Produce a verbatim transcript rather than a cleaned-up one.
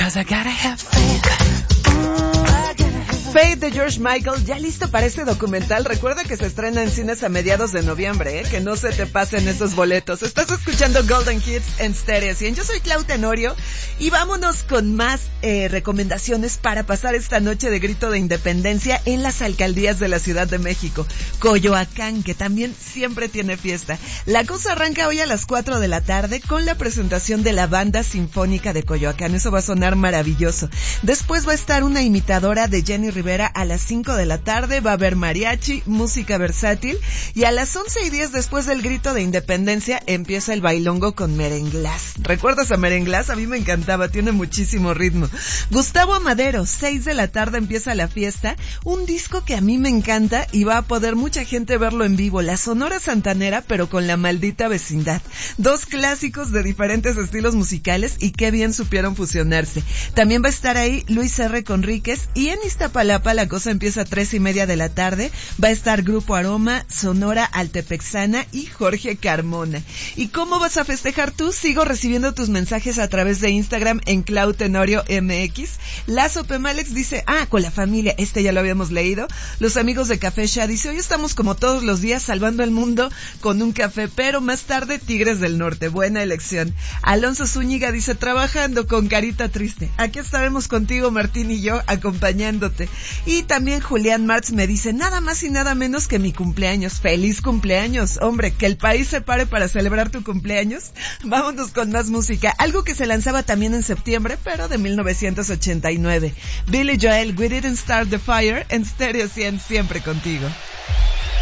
'cause I gotta have faith. Faith de George Michael, ya listo para este documental. Recuerda que se estrena en cines a mediados de noviembre, ¿eh? Que no se te pasen esos boletos. Estás escuchando Golden Hits en Stereo cien. Yo soy Clau Tenorio y vámonos con más eh, recomendaciones para pasar esta noche de grito de independencia en las alcaldías de la Ciudad de México. Coyoacán, que también siempre tiene fiesta. La cosa arranca hoy a las cuatro de la tarde con la presentación de la Banda Sinfónica de Coyoacán. Eso va a sonar maravilloso. Después va a estar una imitadora de Jenny Rivera a las cinco de la tarde, va a haber mariachi, música versátil, y a las once y diez después del grito de independencia empieza el bailongo con Merenglás. ¿Recuerdas a Merenglás? A mí me encantaba, tiene muchísimo ritmo. Gustavo Amadero, seis de la tarde empieza la fiesta, un disco que a mí me encanta y va a poder mucha gente verlo en vivo, la Sonora Santanera pero con La Maldita Vecindad. Dos clásicos de diferentes estilos musicales y qué bien supieron fusionarse. También va a estar ahí Luis R. Conríquez y en Iztapalapa la cosa empieza a tres y media de la tarde. Va a estar Grupo Aroma, Sonora Altepexana y Jorge Carmona. ¿Y cómo vas a festejar tú? Sigo recibiendo tus mensajes a través de Instagram en Clau Tenorio M X. Lazo Pemalex dice, ah, con la familia, este ya lo habíamos leído. Los amigos de Café Shah dice, hoy estamos como todos los días salvando el mundo con un café, pero más tarde Tigres del Norte. Buena elección. Alonso Zúñiga dice, trabajando con carita triste. Aquí estaremos contigo, Martín y yo, acompañándote. Y también Julián Martz me dice, nada más y nada menos que mi cumpleaños. ¡Feliz cumpleaños! Hombre, que el país se pare para celebrar tu cumpleaños. Vámonos con más música. Algo que se lanzaba también en septiembre, pero de mil novecientos ochenta y nueve. Billy Joel, We Didn't Start the Fire, en Stereo cien, siempre contigo.